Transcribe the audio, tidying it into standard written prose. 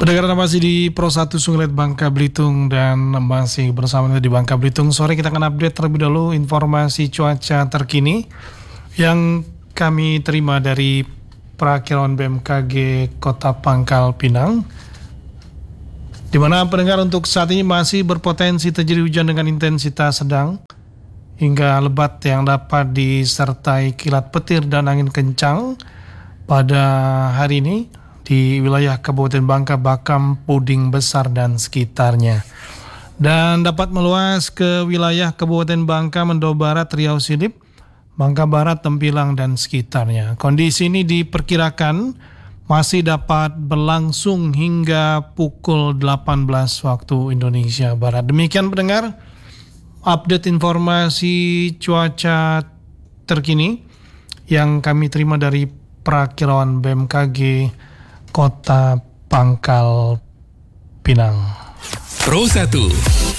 Pendengar masih di Pro 1 Sunglet Bangka Belitung dan masih bersama kita di Bangka Belitung. Sore kita akan update terlebih dahulu informasi cuaca terkini yang kami terima dari Perakiraan BMKG Kota Pangkal Pinang, di mana pendengar untuk saat ini masih berpotensi terjadi hujan dengan intensitas sedang hingga lebat yang dapat disertai kilat petir dan angin kencang pada hari ini di wilayah Kabupaten Bangka, Bakam, Puding Besar dan sekitarnya, dan dapat meluas ke wilayah Kabupaten Bangka, Mendo Barat, Riau Silip, Bangka Barat, Tempilang dan sekitarnya. Kondisi ini diperkirakan masih dapat berlangsung hingga pukul 18 waktu Indonesia Barat. Demikian pendengar, update informasi cuaca terkini yang kami terima dari Perakiraan BMKG Kota Pangkal Pinang. Pro 1